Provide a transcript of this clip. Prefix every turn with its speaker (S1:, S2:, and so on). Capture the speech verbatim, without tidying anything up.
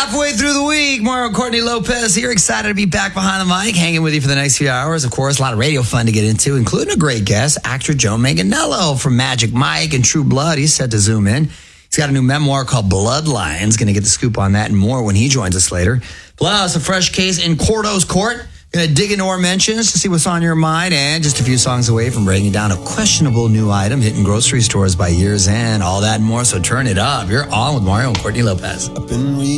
S1: Halfway through the week, Mario Courtney Lopez here. Excited to be back behind the mic, hanging with you for the next few hours. Of course, a lot of radio fun to get into, including a great guest, actor Joe Manganiello from Magic Mike and True Blood. He's set to zoom in. He's got a new memoir called Bloodlines. Going to get the scoop on that and more when he joins us later. Plus, a fresh case in Cordo's court. Going to dig into our mentions to see what's on your mind, and just a few songs away from breaking down a questionable new item hitting grocery stores by year's end. All that and more, so turn it up. You're on with Mario and Courtney Lopez.